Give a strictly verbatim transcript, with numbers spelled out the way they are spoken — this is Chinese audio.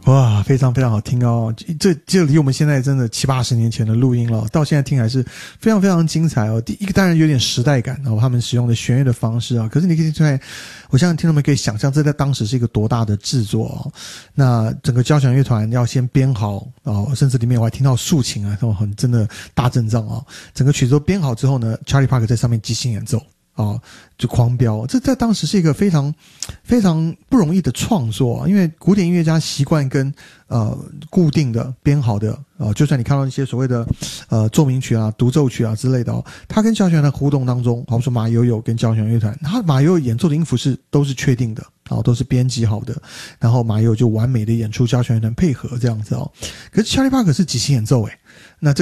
哇，非常非常好听哦！这这离我们现在真的七八十年前的录音了，到现在听还是非常非常精彩哦。第一个当然有点时代感哦，他们使用的弦乐的方式啊，可是你可以听出来，我相信听众们可以想象这在当时是一个多大的制作哦。那整个交响乐团要先编好哦，甚至里面我还听到竖琴啊，这种很真的大阵仗哦。整个曲子都编好之后呢 ，Charlie Parker 在上面即兴演奏。哦，就狂飙，这在当时是一个非常非常不容易的创作啊，因为古典音乐家习惯跟呃固定的编好的呃，就算你看到一些所谓的呃奏鸣曲啊、独奏曲啊之类的哦，他跟交响乐团互动当中，好比说马友友跟交响乐团，他马友友演奏的音符是都是确定的，哦，都是编辑好的，然后马友友就完美的演出交响乐团配合这样子哦。可是 Charlie Parker 是即兴演奏诶，那这